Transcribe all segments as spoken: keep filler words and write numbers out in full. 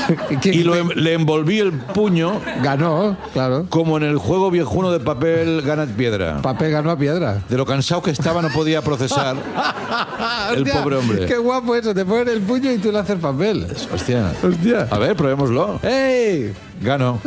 y lo, le envolví el puño. Ganó, claro. Como en el juego viejuno de papel gana piedra. Papel ganó a piedra. De lo cansado que estaba no podía procesar el Hostia, pobre hombre. Qué guapo eso, te ponen el puño y tú le haces papel. Hostia. Hostia. A ver, probémoslo. ¡Ey! Gano.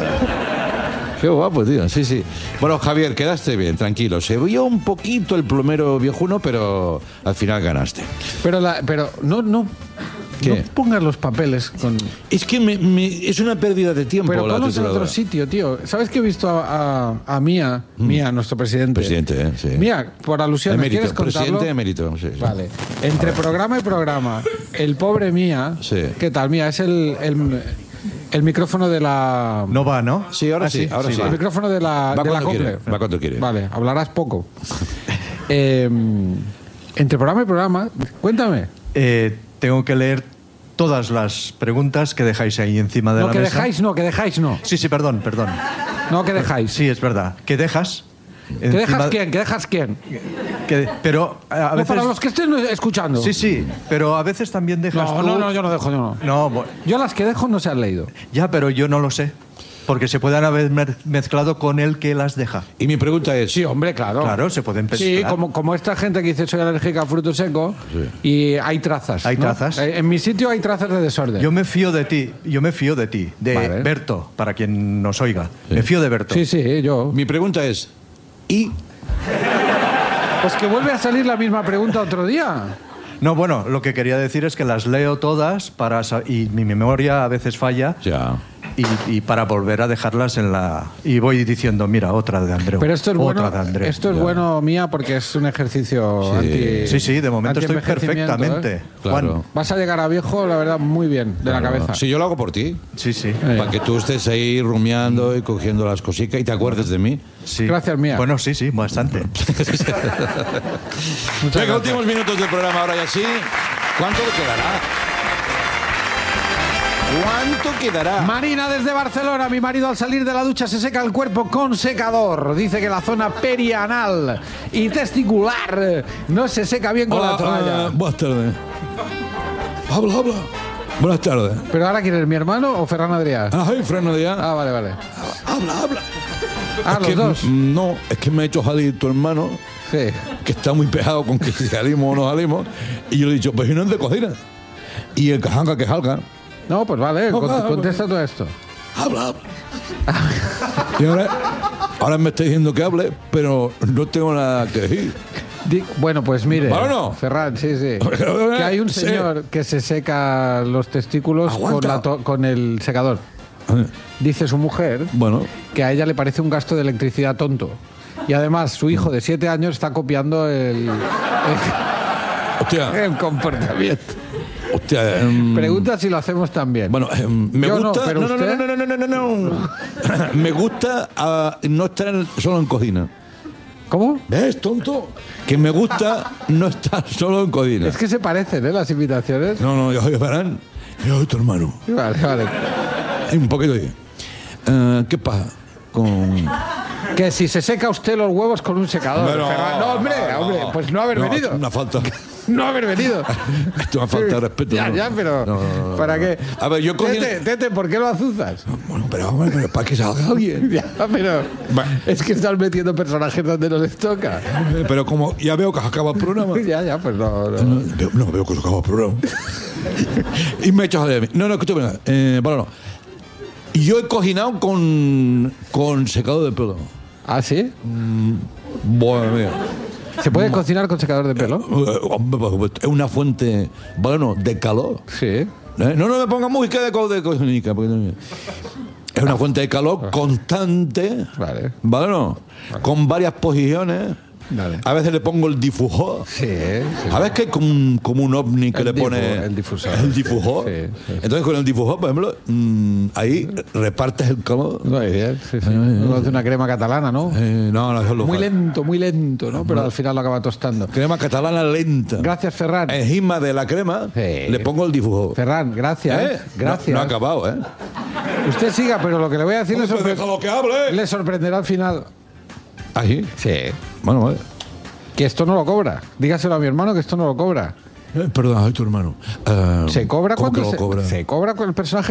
Qué guapo, tío. Sí, sí. Bueno, Javier, quedaste bien, tranquilo. Se vio un poquito el plomero viejuno, pero al final ganaste. Pero, la, pero no, no, ¿Qué? no pongas los papeles con... Es que me, me- es una pérdida de tiempo Pero la ponlos en tituladora. otro sitio, tío. ¿Sabes que he visto a, a, a Mía, Mía, nuestro presidente? Presidente, ¿eh? Sí. Mía, por alusión, ¿me Emérito, quieres contarlo? presidente emérito. Sí, sí. Vale. Entre programa y programa, el pobre Mía... Sí. ¿Qué tal, Mía? Es el, el, el micrófono de la... No va, ¿no? Sí, ahora Ah, sí, ahora sí. El va. micrófono de la, Va de la cuando quiere, Cocle. va cuando quiere. Vale, hablarás poco. Eh, entre programa y programa, cuéntame. Eh, tengo que leer todas las preguntas que dejáis ahí encima de No, la que mesa. dejáis, no, que dejáis, no. Sí, sí, perdón, perdón. No, que dejáis. Sí, es verdad. ¿Que dejas? ¿Que dejas quién? ¿Que dejas quién? Que, pero a No, veces... para los que estén escuchando. Sí, sí, pero a veces también dejas No, tú... no, no, yo no dejo, yo no. No, bu- Yo las que dejo no se han leído. ya, pero yo no lo sé. Porque se pueden haber mer- mezclado con el que las deja. Y mi pregunta es... Sí, hombre, claro. Claro, se pueden Sí, mezclar. como, como esta gente que dice soy alérgica a fruto seco y hay trazas. Hay ¿no? trazas. Eh, En mi sitio hay trazas de desorden. Yo me fío de ti, yo me fío de ti, de Vale. Berto, para quien nos oiga. Me fío de Berto. Sí, sí, yo. Mi pregunta es... ¿Y Pues que vuelve a salir la misma pregunta otro día. No, bueno, lo que quería decir es que las leo todas para sa- y mi memoria a veces falla ya... y, y para volver a dejarlas en la... Y voy diciendo, mira, otra de Andreu. Pero esto es otra bueno, de Andreu. esto es bueno, Mía, porque es un ejercicio Sí. anti. Sí, sí, de momento estoy anti-envejecimiento, perfectamente. ¿eh? Claro. Juan. Vas a llegar a viejo, la verdad, muy bien, de la Claro. cabeza. Si yo lo hago por ti, Sí, sí. Eh. para que tú estés ahí rumiando y cogiendo las cositas y te acuerdes de mí. sí. Gracias, Mía. Bueno, sí, sí, bastante. Muchas Venga, gracias. últimos minutos del programa ahora y así. ¿Cuánto le quedará? ¿Cuánto quedará? Marina desde Barcelona. Mi marido al salir de la ducha se seca el cuerpo con secador. Dice que la zona perianal y testicular no se seca bien con la toalla. eh, buenas tardes. Habla, habla. Buenas tardes. ¿Pero ahora quién es, mi hermano o Ferran Adrià? Ay, freno de ya. Ah, vale, vale. Habla, habla. Ah, Es los que, dos. mm, No, es que me ha hecho salir tu hermano, Sí. que está muy pegado con que si salimos o no salimos. Y yo le he dicho, pues si no es de cocina. Y el que salga, que salga. No, pues vale, No, cont- va, va. contesta todo esto. Habla, habla. Y ahora, ahora me está diciendo que hable, pero no tengo nada que decir. Di- Bueno, pues mire, ¿Vale o no? Ferran, sí, sí. Que hay un Sí. señor que se seca los testículos con, Aguanta. la to- con el secador. Dice su mujer Bueno, que a ella le parece un gasto de electricidad tonto. Y además, su hijo de siete años está copiando el, hostia, el, el comportamiento. hostia. em, Pregunta si lo hacemos también. Bueno, em, me Yo no, gusta. pero no, no, usted- no, no, no, no, no, no, no. Me gusta ah, no estar en- solo en cocina. ¿Cómo? ¿Ves, tonto? Que me gusta no estar solo en cocina. Es que se parecen, ¿eh? Las invitaciones. No, no, yo soy Ferran, yo soy tu hermano. Vale, vale. Hay un poquito ahí. Eh, ¿Qué pasa con...? Que si se seca usted los huevos con un secador. Pero- Ferran. No, hombre, hombre, pues no haber No, venido. es una falta. No haber venido. Esto es una falta de respeto. Ya, no. ya, pero No, no, no, ¿para no. qué? A ver, yo cogí... Tete, Tete, ¿por qué lo azuzas? Bueno, pero, hombre, pero para que salga alguien. Ya, pero Va. es que estás metiendo personajes donde no les toca. Pero como ya veo que se acaba el programa. Ya, ya, pues no. no. No, veo- no veo que se acaba el programa. Y me he hecho de mí. No, no, escúchame. Eh, bueno, no. Y yo he cocinado con, con secado de pelo. ¿Ah, sí? Bueno, mira. ¿Se puede cocinar con secador de pelo? Eh, hombre, por supuesto, es una fuente, bueno, de calor. Sí. ¿Eh? No, no me ponga música de, co- de cocinica. porque no- Es una fuente de calor constante. Vale. ¿Vale no? Con varias posiciones. Vale. A veces le pongo el difusor. Sí, sí. A veces que hay como un, como un ovni que El le difu- pone el difusor. el difusor. Sí, sí. Entonces con el difusor, por ejemplo, mm, ahí repartes el calor. Muy bien, sí, sí. Uno hace una crema catalana, ¿no? Eh, no, no, eso es lo Muy fa- lento, muy lento, ¿no? Pero al final lo acaba tostando. Crema catalana lenta. Gracias, Ferran. Encima de la crema Sí. le pongo el difusor. Ferran, gracias. ¿Eh? Gracias. No, no ha acabado, ¿eh? Usted siga, pero lo que le voy a decir le, Hombre, sorpre- déjalo que hable. le sorprenderá al final. ¿Ah, sí? Sí. Bueno, vale. Que esto no lo cobra. Dígaselo a mi hermano que esto no lo cobra. Eh, perdón, soy tu hermano. Eh, ¿Se cobra ¿cómo cuando que lo se, cobra? se cobra con el personaje